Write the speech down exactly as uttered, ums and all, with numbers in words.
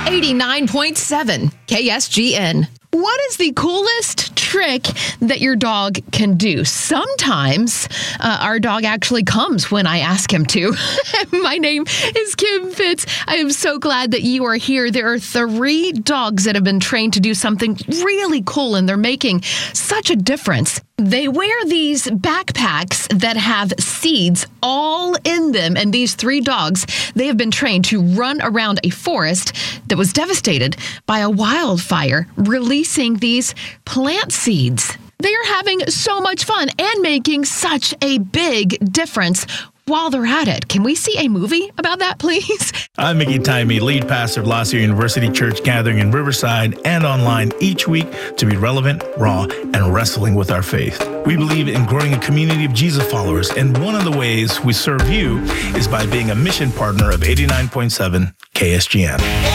eighty-nine point seven K S G N. What is the coolest trick that your dog can do? Sometimes uh, our dog actually comes when I ask him to. My name is Kim Fitz. I am so glad that you are here. There are three dogs that have been trained to do something really cool, and they're making such a difference. They wear these backpacks that have seeds all in them, and these three dogs, they have been trained to run around a forest that was devastated by a wildfire, releasing these plant seeds. They are having so much fun and making such a big difference while they're at it. Can we see a movie about that, please? I'm Mickey Timey, lead pastor of La Sierra University Church, gathering in Riverside and online each week to be relevant, raw, and wrestling with our faith. We believe in growing a community of Jesus followers, and one of the ways we serve you is by being a mission partner of eighty-nine point seven K S G N.